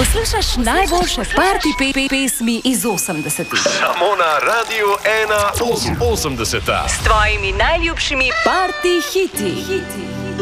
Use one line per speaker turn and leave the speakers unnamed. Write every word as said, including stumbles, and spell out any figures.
Poslušaš najboljše party pe pe pesmi iz osemdesetih.
Samo na Radiu ena osemdeseta.
S tvojimi najljubšimi party hiti. hiti.